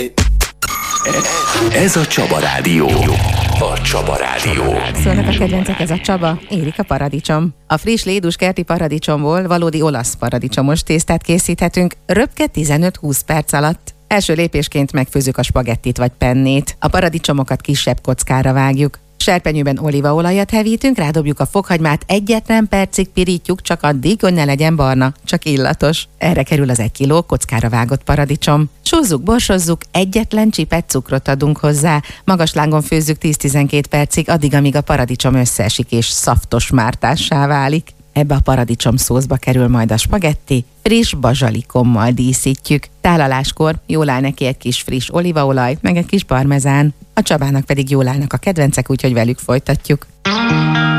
Ez a Csaba Rádió. A Csaba Rádió. Szólnak a kedvencek, ez a Csaba, érik a paradicsom. A friss léduskerti paradicsomból valódi olasz paradicsomos tésztát készíthetünk röpke 15-20 perc alatt. Első lépésként megfőzzük a spagettit vagy pennét. A paradicsomokat kisebb kockára vágjuk. Serpenyőben olívaolajat hevítünk, rádobjuk a fokhagymát, egyetlen percig pirítjuk, csak addig, hogy ne legyen barna, csak illatos. Erre kerül az 1 kiló kockára vágott paradicsom. Sózzuk, borsozzuk, egyetlen csipet cukrot adunk hozzá. Magas lángon főzzük 10-12 percig, addig, amíg a paradicsom összeesik és szaftos mártássá válik. Ebbe a paradicsom szószba kerül majd a spagetti, friss bazsalikommal díszítjük. Tálaláskor jól áll neki egy kis friss olívaolaj, meg egy kis parmezán. A Csabának pedig jól állnak a kedvencek, úgyhogy velük folytatjuk.